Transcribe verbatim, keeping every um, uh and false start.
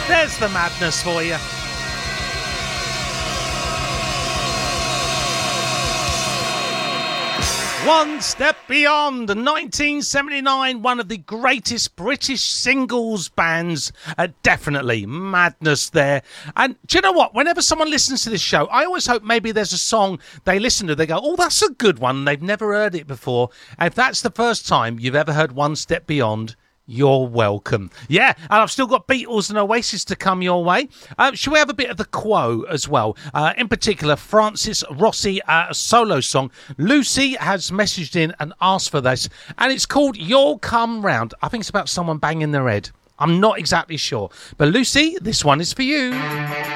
There's the madness for you. One Step Beyond, nineteen seventy-nine, one of the greatest British singles bands. Uh, definitely madness there. And do you know what? Whenever someone listens to this show, I always hope maybe there's a song they listen to. They go, oh, that's a good one. They've never heard it before. And if that's the first time you've ever heard One Step Beyond, you're welcome. Yeah, and I've still got Beatles and Oasis to come your way. Uh, shall we have a bit of the Quo as well? Uh, in particular, Francis Rossi, uh, a solo song. Lucy has messaged in and asked for this, and it's called You'll Come Round. I think it's about someone banging their head. I'm not exactly sure. But Lucy, this one is for you.